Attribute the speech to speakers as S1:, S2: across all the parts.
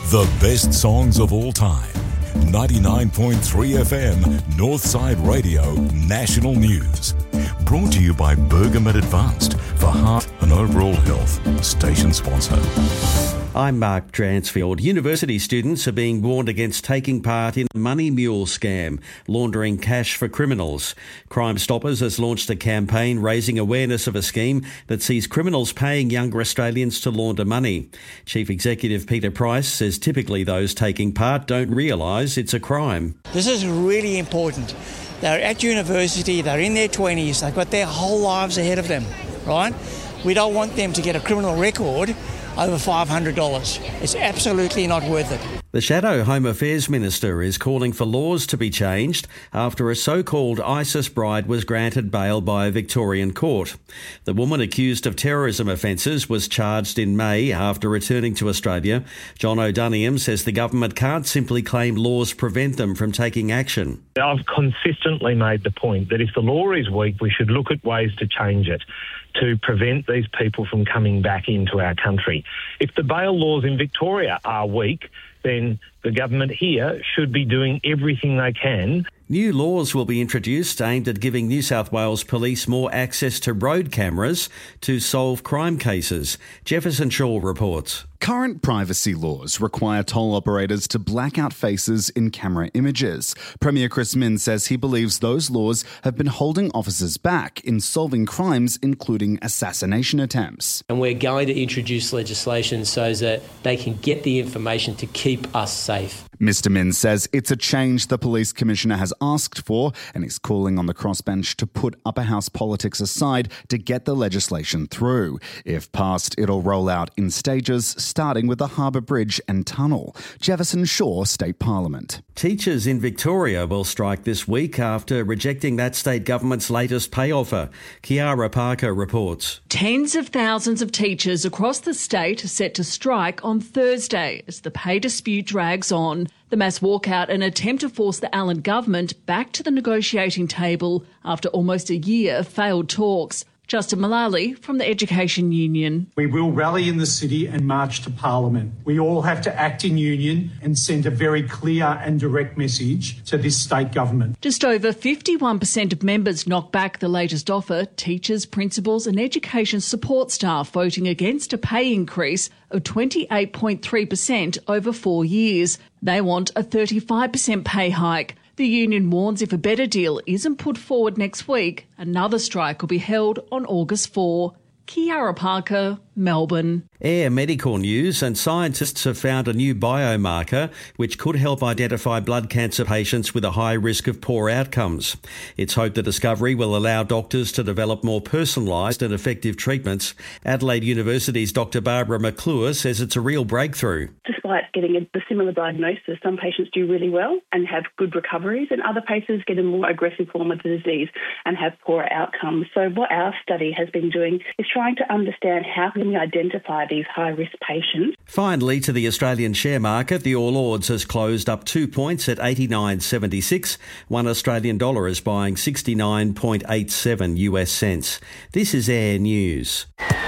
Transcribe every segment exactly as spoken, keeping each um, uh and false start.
S1: The best songs of all time. ninety-nine point three F M, Northside Radio, National News. Brought to you by Bergamet Advanced for heart and overall health. Station sponsor.
S2: I'm Mark Dransfield. University students are being warned against taking part in a money mule scam, laundering cash for criminals. Crime Stoppers has launched a campaign raising awareness of a scheme that sees criminals paying younger Australians to launder money. Chief Executive Peter Price says typically those taking part don't realise it's a crime.
S3: This is really important. They're at university, they're in their twenties, they've got their whole lives ahead of them, right? We don't want them to get a criminal record over five hundred dollars. It's absolutely not worth it.
S2: The Shadow Home Affairs Minister is calling for laws to be changed after a so-called ISIS bride was granted bail by a Victorian court. The woman accused of terrorism offences was charged in May after returning to Australia. John O'Duniam says the government can't simply claim laws prevent them from taking action.
S4: I've consistently made the point that if the law is weak, we should look at ways to change it, to prevent these people from coming back into our country. If the bail laws in Victoria are weak, then the government here should be doing everything they can.
S2: New laws will be introduced aimed at giving New South Wales Police more access to road cameras to solve crime cases. Jefferson Shaw reports.
S5: Current privacy laws require toll operators to black out faces in camera images. Premier Chris Minns says he believes those laws have been holding officers back in solving crimes, including assassination attempts.
S6: And we're going to introduce legislation so that they can get the information to keep us safe.
S5: Mister Minns says it's a change the Police Commissioner has asked for, and he's calling on the crossbench to put upper house politics aside to get the legislation through. If passed, it'll roll out in stages, starting with the Harbour Bridge and Tunnel. Jefferson Shaw, State Parliament.
S2: Teachers in Victoria will strike this week after rejecting that state government's latest pay offer. Kiara Parker reports.
S7: Tens of thousands of teachers across the state are set to strike on Thursday as the pay dispute drags on. The mass walkout an attempt to force the Allen government back to the negotiating table after almost a year of failed talks. Justin Mullally from the Education Union.
S8: We will rally in the city and march to Parliament. We all have to act in union and send a very clear and direct message to this state government.
S7: Just over fifty-one percent of members knocked back the latest offer, teachers, principals and education support staff voting against a pay increase of twenty-eight point three percent over four years. They want a thirty-five percent pay hike. The union warns if a better deal isn't put forward next week, another strike will be held on August fourth. Kiara Parker, Melbourne.
S2: Air medical news, and scientists have found a new biomarker which could help identify blood cancer patients with a high risk of poor outcomes. It's hoped the discovery will allow doctors to develop more personalised and effective treatments. Adelaide University's Doctor Barbara McClure says it's a real breakthrough.
S9: Despite getting a, a similar diagnosis, some patients do really well and have good recoveries, and other patients get a more aggressive form of the disease and have poorer outcomes. So what our study has been doing is trying to understand how can we identify these high-risk patients.
S2: Finally, to the Australian share market, the All Ords has closed up two points at eighty-nine seventy-six. One Australian dollar is buying sixty-nine point eight seven U S cents. This is Air News.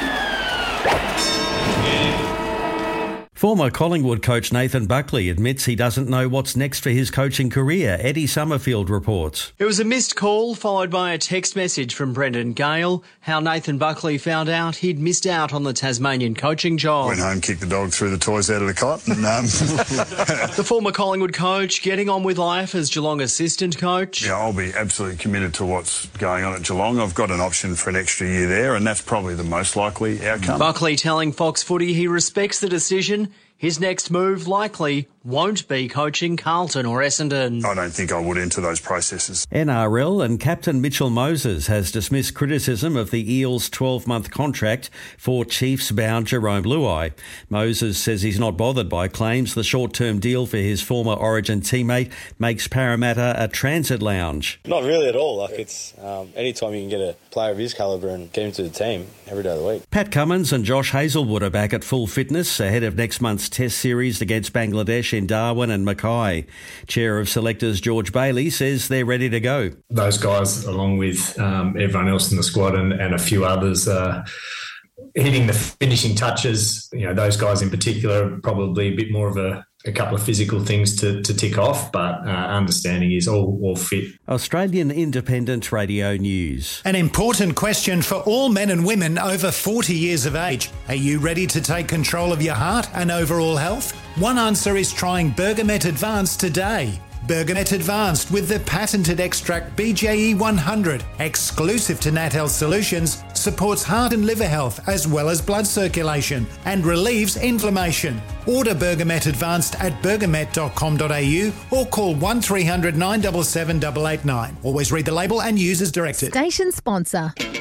S2: Former Collingwood coach Nathan Buckley admits he doesn't know what's next for his coaching career. Eddie Summerfield reports.
S10: It was a missed call followed by a text message from Brendan Gale. How Nathan Buckley found out he'd missed out on the Tasmanian coaching job.
S11: Went home, kicked the dog, threw the toys out of the cot. And, um...
S10: the former Collingwood coach getting on with life as Geelong assistant coach.
S11: Yeah, I'll be absolutely committed to what's going on at Geelong. I've got an option for an extra year there, and that's probably the most likely outcome.
S10: Buckley telling Fox Footy he respects the decision. His next move likely won't be coaching Carlton or Essendon.
S11: I don't think I would enter those processes.
S2: N R L and captain Mitchell Moses has dismissed criticism of the Eels' twelve-month contract for Chiefs-bound Jerome Luai. Moses says he's not bothered by claims the short-term deal for his former Origin teammate makes Parramatta a transit lounge.
S12: Not really at all. Like it's um, anytime you can get a player of his calibre and get him to the team every day of the week.
S2: Pat Cummins and Josh Hazelwood are back at full fitness ahead of next month's Test series against Bangladesh in Darwin and Mackay. Chair of selectors George Bailey says they're ready to go.
S13: Those guys, along with um, everyone else in the squad and, and a few others, uh, hitting the finishing touches, you know, those guys in particular are probably a bit more of a, a couple of physical things to, to tick off, but uh, understanding is all, all fit.
S2: Australian Independent Radio News.
S14: An important question for all men and women over forty years of age. Are you ready to take control of your heart and overall health? One answer is trying Bergamet Advanced today. Bergamet Advanced with the patented extract B J E one hundred, exclusive to Nat Health Solutions, supports heart and liver health as well as blood circulation and relieves inflammation. Order Bergamet Advanced at bergamet dot com dot a u or call one three hundred nine seven seven eight eight nine. Always read the label and use as directed.
S15: Station sponsor.